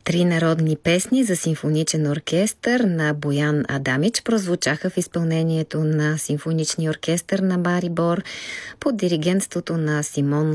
Три народни песни за симфоничен оркестър на Боян Адамич прозвучаха в изпълнението на Симфоничния оркестър на Марибор под диригентството на Симон